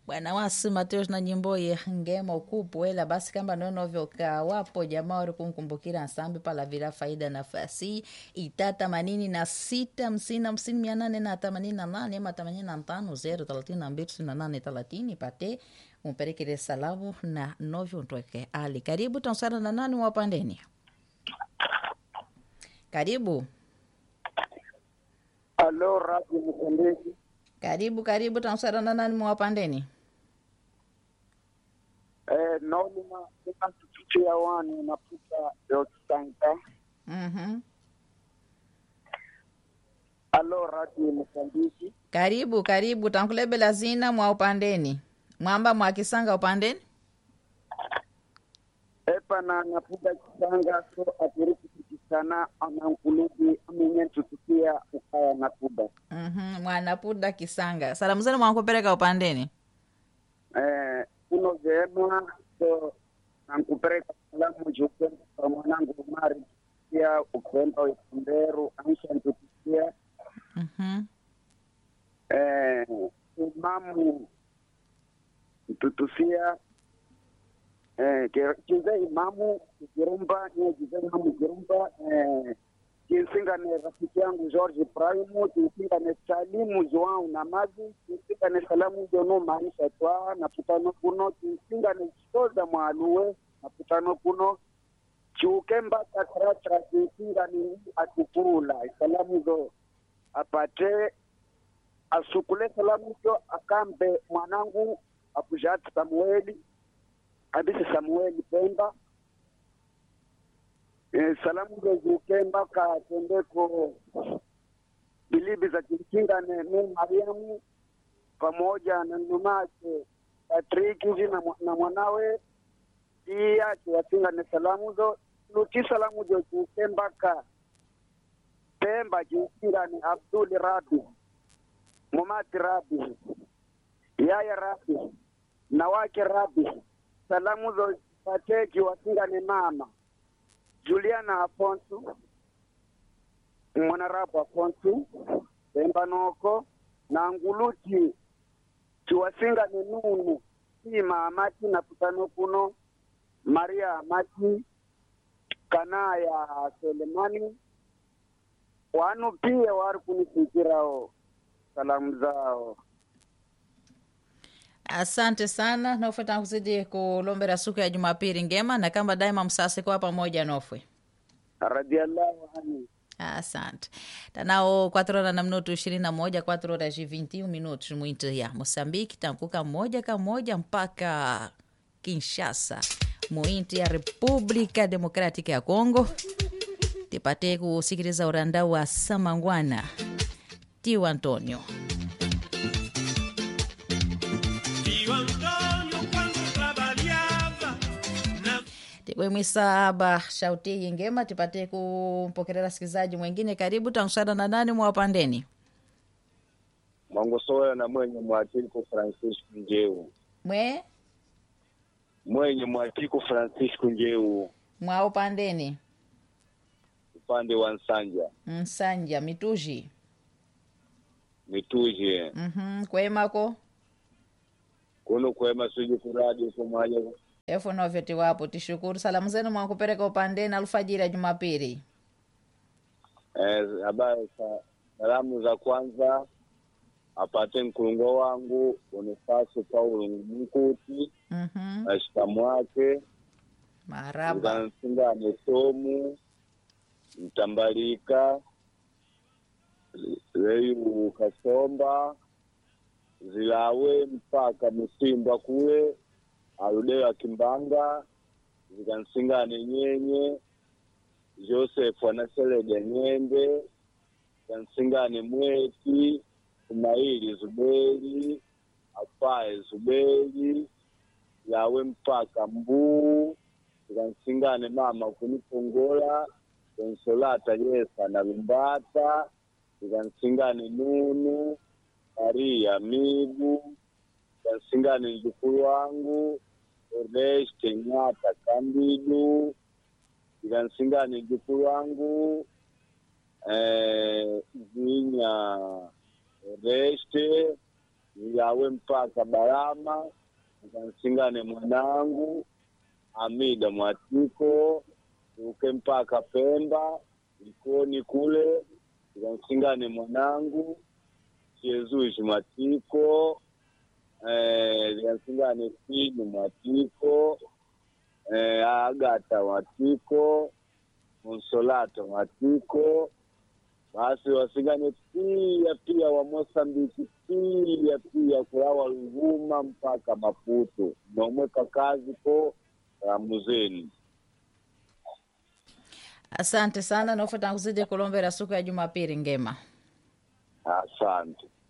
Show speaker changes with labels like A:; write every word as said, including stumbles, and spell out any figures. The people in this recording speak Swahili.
A: Bwana wasi Mateus na nyimbo ye ngema ukupu ela basi kamba nono vyoka wapo jamaa wari kumkumbukira nsambi pala vila faida nafasi itata manini na sita msina msini mia nane na tamanini na nane ama tamanini na ntano zero talatini na mbili na nane talatini pate umperekere salamu na novyo ntoke ali karibu tansara na nani wapandeni karibu
B: Alo Radio Msambiki.
A: karibu karibu tansara na nani mwapandeni
B: Eh, naona kama tukitia wani naputa yo tsanka.
A: mhm
B: Alo Radio Msambiki.
A: karibu karibu tankulebela zina mwa upandeni mwamba mwa kisanga upandeni
B: Epa na naputa kisanga so atiriki kisana anankulubi amenye tukitia ukaya napuda.
A: mhm mwana puda kisanga salamu zenu mwankupeleka upandeni
B: Eh, uno vema so nankupereka salamu jukeni kwa mwanangu Mari pia upenda ukunderu anisha ntukitia.
A: mhm
B: Eh, imamu tutusia eh kize imamu kirumba ni kize imamu kirumba eh kinsinga ne rafiki yangu George Prime kinsinga ne Salimu Joao na mazi kinsinga ne Salamu Jono maisha twa na putano kuno kinsinga ne Soza Mwaluwe na putano kuno chukemba takratra kinsinga ni atupula salamu zo apate asukule salamu zo akambe mwanangu Apujati Samueli Abisi Samueli Pemba e, salamu zo zukemba ka tendeko bilibi za kinga ne ne Mariamu pamoja na numake Patrick hivi na, na mwanawe pia tuwatinga ne salamu zo luti salamu zo zukemba ka Pemba kinga ni Abdul Rabi Momati Rabi Yaya Rabi na wake Rabi salamu zo pateki watinga ni mama Juliana Afonso mwana Afonso Pemba noko na nguluti tuwasinga ni nunu sima amati na putano kuno Maria Amati Kanaya Selemani wanu pia wari kunifikirao salamu zao.
A: asante sana nofwe kuzidi kulombera siku ya Jumapili ngema na kamba daima msase kwa pamoja nofwe
B: Radiyallahu anhu.
A: asante tanao quatro horas na minuto ishirini na moja quatro horas e vinte e um minutos muito ya Moçambique tankuka moja ka moja mpaka Kinshasa muinti ya República Democrática ya Congo tipate kusikiliza uranda wa Samangwana Tio Antonio tikwemwisaba shauti yingema tipate kumpokelera sikizaji mwengine karibu tangushana na nani mwapandeni
C: Mangosoya na mwenye mwatiko Francisco Njeu.
A: mwe
C: Mwenye mwatiko Francisco Njeu.
A: mwaupandeni
C: Upande wa Nsanja.
A: Nsanja mituji
C: Mituje.
A: mhm kwemako
C: Kuno kwema suji kuradi kumanya.
A: efu novyo tiwapo tishukuru salamu zenu mwakupeleka upandeni alfajiri ya Jumapili
C: Eh, habari sa salamu za kwanza apate mkulungo wangu Boniface Paulo Mkuti
A: mhm
C: na shikamu wake
A: maraba
C: Zansinga Nesomu Mtambalika Leyu Kasomba Zilawe mpaka Msimba kule Arudewa Kimbanga Zikansingane Nyenye Joseph Anaselege Nyembe Zikansingane Mweti Kumaili Zubeli Afae Zubeli Yawe mpaka Mbuu Zikansingane Mama Kunipongola Konsolata Yesa na Lumbata Zikansingane Nunu Maria Migu Zikansingane Njukuru wangu Ernest Nyata Kambidu Zikansingane Njukuru wangu eh Zinya Ernest zilawe mpaka Barama, zikansingane mwanangu Amida Mwatiko, uke mpaka Pemba, Likoni kule, zikansingane mwanangu Chezuishi Mwatiko, eh, zikansingane Sinu Mwatiko, eh, Agata Mwatiko, Monsolato Mwatiko, basi wasingane pia pia wa Mosambiki pia pia kulawa Ruvuma mpaka Maputo. Naomweka kazi ko Ramuzeni.
A: Asante sana, nafuata kuzidi kulombera siku ya Jumapili ngema.
C: Asante.